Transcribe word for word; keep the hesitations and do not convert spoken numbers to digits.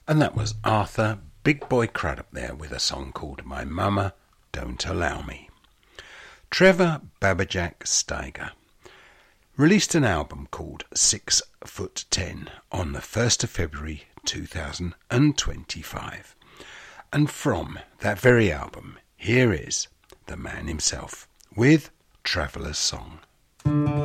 And that was Arthur Big Boy Crudup there with a song called My Mama Don't Allow Me. Trevor Babajack Steiger released an album called Six Foot Ten on the first of February two thousand twenty-five. And from that very album, here is the man himself with Traveller's Song.